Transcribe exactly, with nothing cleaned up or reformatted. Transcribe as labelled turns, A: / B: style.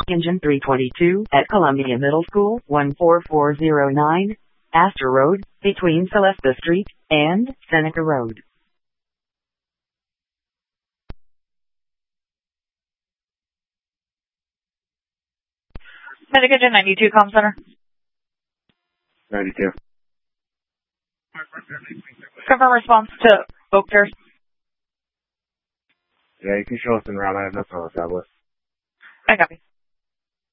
A: Engine three twenty-two at Columbia Middle School, one four four zero nine, Astor Road, between Celesta Street and Seneca Road.
B: Medic Engine ninety-two, comm center.
C: ninety-two.
B: Confirm response to Oak Terrace.
C: Yeah, you can show us in route. I have nothing on the tablet.
B: I copy.